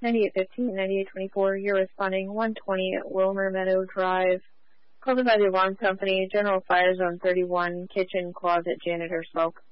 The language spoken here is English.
9815, 9824, you're responding 120 at Wilmer Meadow Drive. Called by the alarm company, general fire zone 31, kitchen, closet, janitor smoke.